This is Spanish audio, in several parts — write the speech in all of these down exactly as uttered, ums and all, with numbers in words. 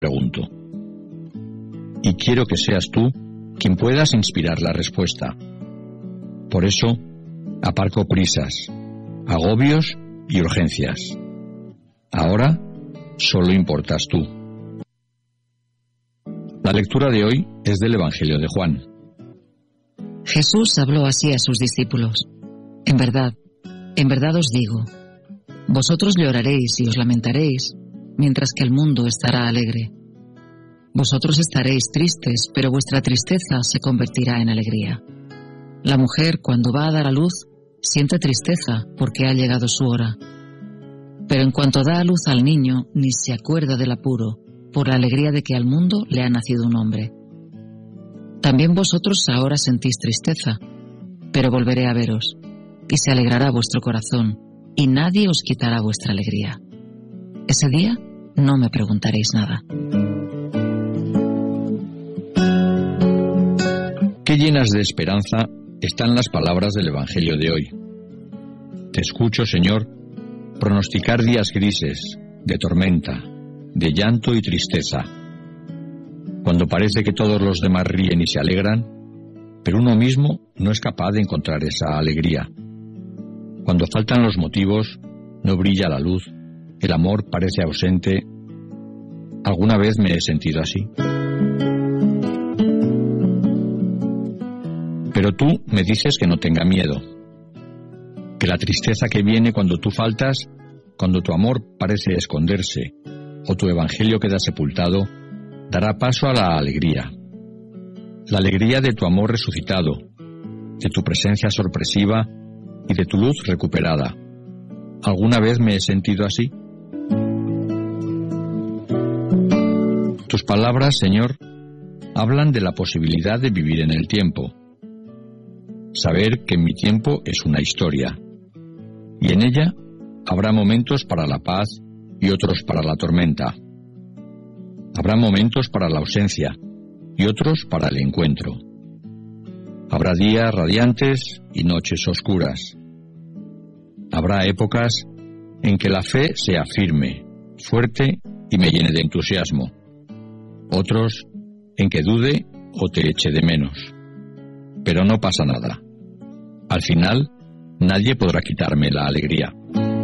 pregunto. Y quiero que seas tú quien puedas inspirar la respuesta. Por eso, aparco prisas, agobios y urgencias. Ahora, solo importas tú. La lectura de hoy es del Evangelio de Juan. Jesús habló así a sus discípulos. En verdad, en verdad os digo, vosotros lloraréis y os lamentaréis, mientras que el mundo estará alegre. Vosotros estaréis tristes, pero vuestra tristeza se convertirá en alegría. La mujer, cuando va a dar a luz, siente tristeza porque ha llegado su hora. Pero en cuanto da a luz al niño, ni se acuerda del apuro, por la alegría de que al mundo le ha nacido un hombre. También vosotros ahora sentís tristeza, pero volveré a veros, y se alegrará vuestro corazón, y nadie os quitará vuestra alegría. Ese día no me preguntaréis nada. Qué llenas de esperanza están las palabras del Evangelio de hoy. Te escucho, Señor, pronosticar días grises, de tormenta, de llanto y tristeza, cuando parece que todos los demás ríen y se alegran, pero uno mismo no es capaz de encontrar esa alegría. Cuando faltan los motivos, no brilla la luz, el amor parece ausente. ¿Alguna vez me he sentido así? Pero tú me dices que no tenga miedo, que la tristeza que viene cuando tú faltas, cuando tu amor parece esconderse, o tu evangelio queda sepultado, dará paso a la alegría. La alegría de tu amor resucitado, de tu presencia sorpresiva y de tu luz recuperada. ¿Alguna vez me he sentido así? Tus palabras, Señor, hablan de la posibilidad de vivir en el tiempo. Saber que mi tiempo es una historia, y en ella habrá momentos para la paz y otros para la tormenta. Habrá momentos para la ausencia y otros para el encuentro. Habrá días radiantes y noches oscuras. Habrá épocas en que la fe sea firme, fuerte y me llene de entusiasmo. Otros en que dude o te eche de menos. Pero no pasa nada. Al final, nadie podrá quitarme la alegría.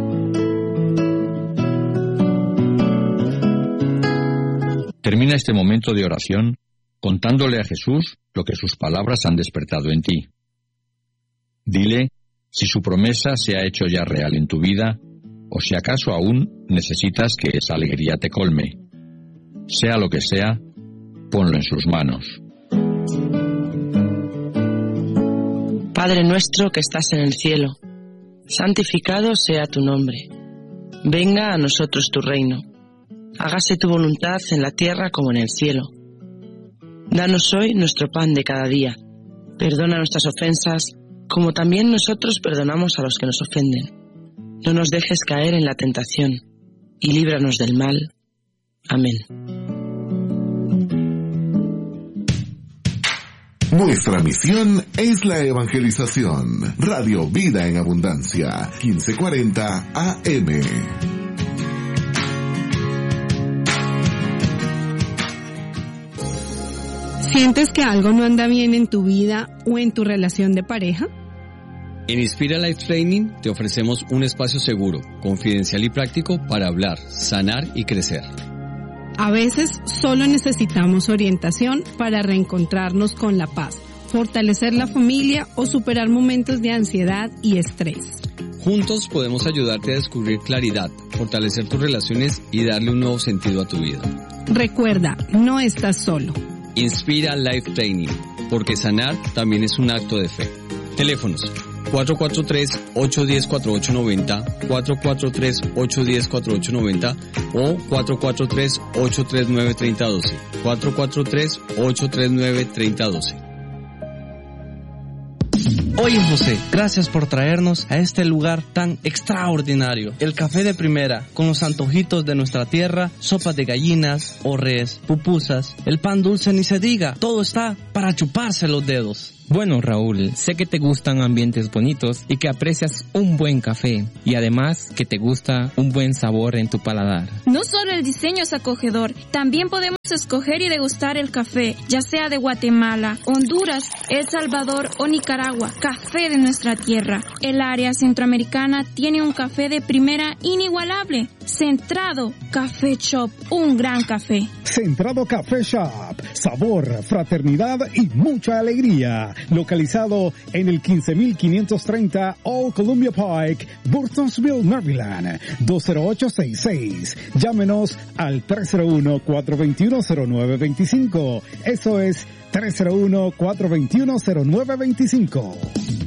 Termina este momento de oración contándole a Jesús lo que sus palabras han despertado en ti. Dile si su promesa se ha hecho ya real en tu vida o si acaso aún necesitas que esa alegría te colme. Sea lo que sea, ponlo en sus manos. Padre nuestro que estás en el cielo, santificado sea tu nombre. Venga a nosotros tu reino. Hágase tu voluntad en la tierra como en el cielo. Danos hoy nuestro pan de cada día. Perdona nuestras ofensas, como también nosotros perdonamos a los que nos ofenden. No nos dejes caer en la tentación, y líbranos del mal. Amén. Nuestra misión es la evangelización. Radio Vida en Abundancia, quince cuarenta A M. ¿Sientes que algo no anda bien en tu vida o en tu relación de pareja? En Inspira Life Training te ofrecemos un espacio seguro, confidencial y práctico para hablar, sanar y crecer. A veces solo necesitamos orientación para reencontrarnos con la paz, fortalecer la familia o superar momentos de ansiedad y estrés. Juntos podemos ayudarte a descubrir claridad, fortalecer tus relaciones y darle un nuevo sentido a tu vida. Recuerda, no estás solo. Inspira Life Training, porque sanar también es un acto de fe. Teléfonos cuatro cuatro tres, ocho uno cero, cuatro ocho nueve cero, cuatro cuatro tres, ocho uno cero, cuatro ocho nueve cero o cuatro cuatro tres, ocho tres nueve, tres cero uno dos, cuatro cuatro tres, ocho tres nueve, tres cero uno dos. Oye José, gracias por traernos a este lugar tan extraordinario. El café de primera, con los antojitos de nuestra tierra, sopas de gallinas, o res, pupusas, el pan dulce ni se diga, todo está para chuparse los dedos. Bueno, Raúl, sé que te gustan ambientes bonitos y que aprecias un buen café y además que te gusta un buen sabor en tu paladar. No solo el diseño es acogedor, también podemos escoger y degustar el café, ya sea de Guatemala, Honduras, El Salvador o Nicaragua, café de nuestra tierra. El área centroamericana tiene un café de primera inigualable. Centrado Café Shop, un gran café. Centrado Café Shop, sabor, fraternidad y mucha alegría. Localizado en el quince mil quinientos treinta Old Columbia Pike, Burtonsville, Maryland, dos cero ocho seis seis. Llámenos al tres cero uno, cuatro dos uno, cero nueve dos cinco. Eso es tres cero uno, cuatro dos uno, cero nueve dos cinco.